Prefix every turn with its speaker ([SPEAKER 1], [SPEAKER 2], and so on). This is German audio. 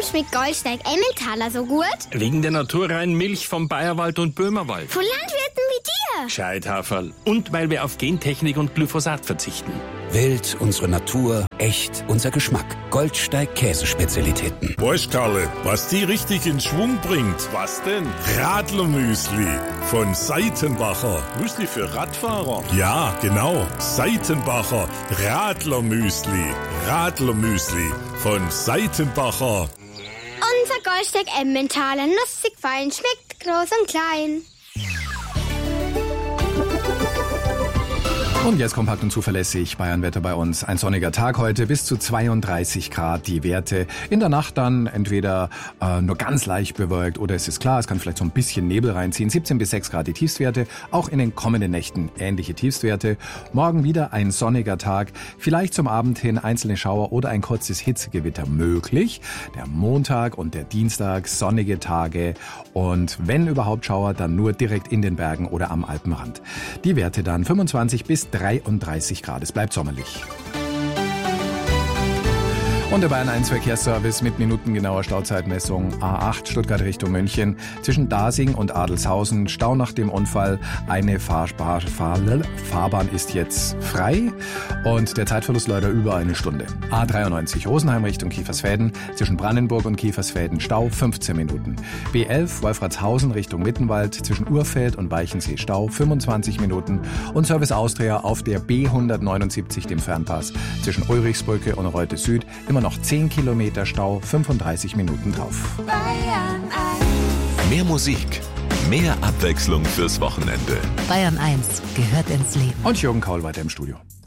[SPEAKER 1] schmeckt Goldsteig Emmentaler so gut?
[SPEAKER 2] Wegen der naturreinen Milch vom Bayerwald und Böhmerwald.
[SPEAKER 1] Von Landwirten wie dir.
[SPEAKER 2] Scheithaferl. Und weil wir auf Gentechnik und Glyphosat verzichten.
[SPEAKER 3] Wild, unsere Natur, echt, unser Geschmack. Goldsteig Käsespezialitäten.
[SPEAKER 4] Weißt, Karle, was die richtig in Schwung bringt? Was denn? Radlermüsli von Seitenbacher. Müsli für Radfahrer? Ja, genau. Seitenbacher Radlermüsli. Radlermüsli von Seitenbacher.
[SPEAKER 1] Unser Goldsteig Emmentaler, nussig fein, schmeckt groß und klein.
[SPEAKER 5] Und jetzt kompakt und zuverlässig Bayernwetter bei uns. Ein sonniger Tag heute, bis zu 32 Grad die Werte. In der Nacht dann entweder nur ganz leicht bewölkt oder es ist klar, es kann vielleicht so ein bisschen Nebel reinziehen. 17 bis 6 Grad die Tiefstwerte. Auch in den kommenden Nächten ähnliche Tiefstwerte. Morgen wieder ein sonniger Tag. Vielleicht zum Abend hin einzelne Schauer oder ein kurzes Hitzegewitter möglich. Der Montag und der Dienstag sonnige Tage. Und wenn überhaupt Schauer, dann nur direkt in den Bergen oder am Alpenrand. Die Werte dann 25 bis 33 Grad. Es bleibt sommerlich. Und der Bayern 1 Verkehrsservice mit minutengenauer Stauzeitmessung. A8 Stuttgart Richtung München. Zwischen Dasing und Adelshausen. Stau nach dem Unfall. Eine Fahrbahn ist jetzt frei. Und der Zeitverlust leider über eine Stunde. A93 Rosenheim Richtung Kiefersfelden. Zwischen Brandenburg und Kiefersfelden Stau 15 Minuten. B11 Wolfratshausen Richtung Mittenwald. Zwischen Urfeld und Weichensee Stau 25 Minuten. Und Service Austria auf der B179, dem Fernpass. Zwischen Ulrichsbrücke und Reute Süd immer noch 10 Kilometer Stau, 35 Minuten drauf.
[SPEAKER 6] Bayern 1.
[SPEAKER 7] Mehr Musik, mehr Abwechslung fürs Wochenende.
[SPEAKER 8] Bayern 1 gehört ins Leben.
[SPEAKER 5] Und Jürgen Kaul weiter im Studio.